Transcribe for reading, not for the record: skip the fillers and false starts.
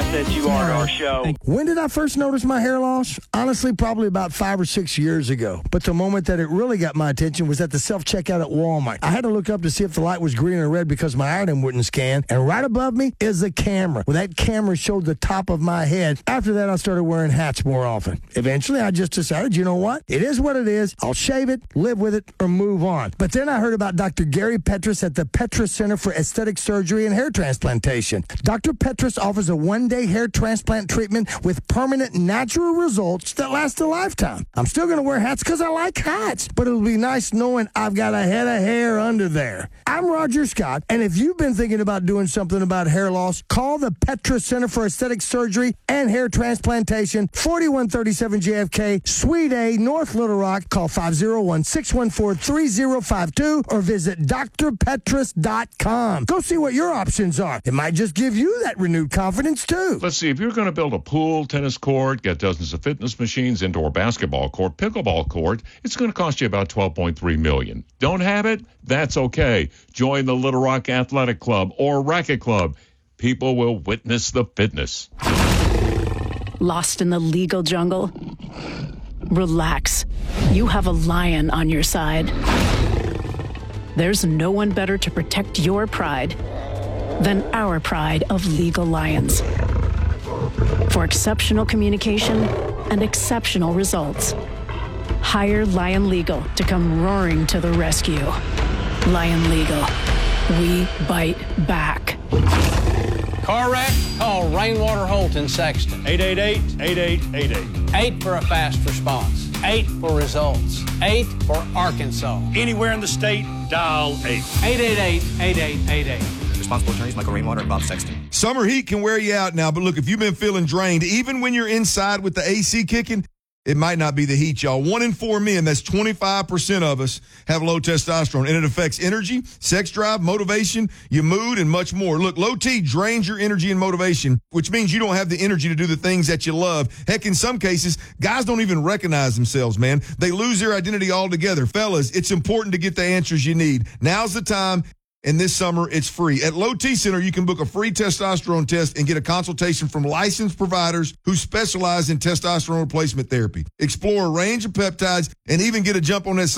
asset you are to our show. When did I first notice my hair loss? Honestly, probably about 5 or 6 years ago. But the moment that it really got my attention was at the self-checkout at Walmart. I had to look up to see if the light was green or red because my item wouldn't scan. And right above me is a camera. Well, that camera showed the top of my head. After that, I started wearing hats more often. Eventually, I just decided, you know what? It is what it is. I'll shave it, live with it, or move on. But then I heard about Dr. Gary Petrus at the Petrus Center for Aesthetic Surgery and Hair Transplantation. Dr. Petrus offers a one-day hair transplant treatment with permanent natural results that last a lifetime. I'm still going to wear hats because I like hats, but it'll be nice knowing I've got a head of hair under there. I'm Roger Scott, and if you've been thinking about doing something about hair loss, call the Petrus Center for Aesthetic Surgery and Hair Transplantation, 4137 JFK, Suite A, North Little Rock. Call 501-614-3052 or visit drpetrus.com. Go see what your options are. It might just give you that renewed confidence, too. Let's see, if you're going to build a pool, tennis court, get dozens of fitness machines, indoor basketball court, pickleball court, it's going to cost you about $12.3 million. Don't have it? That's okay. Join the Little Rock Athletic Club or Racket Club. People will witness the fitness. Lost in the legal jungle? Relax. You have a lion on your side. There's no one better to protect your pride than our pride of Legal Lions. For exceptional communication and exceptional results, hire Lion Legal to come roaring to the rescue. Lion Legal. We bite back. Car wreck? Call Rainwater Holt in Sexton. 888-8888. 8 for a fast response. 8 for results. 8 for Arkansas. Anywhere in the state, dial 8. 888-8888. Responsible attorneys Michael Rainwater and Bob Sexton. Summer heat can wear you out now, but look, if you've been feeling drained, even when you're inside with the AC kicking, it might not be the heat, y'all. 1 in 4 men, that's 25% of us, have low testosterone, and it affects energy, sex drive, motivation, your mood, and much more. Look, low T drains your energy and motivation, which means you don't have the energy to do the things that you love. Heck, in some cases, guys don't even recognize themselves, man. They lose their identity altogether. Fellas, it's important to get the answers you need. Now's the time. And this summer, it's free. At Low T Center, you can book a free testosterone test and get a consultation from licensed providers who specialize in testosterone replacement therapy. Explore a range of peptides and even get a jump on that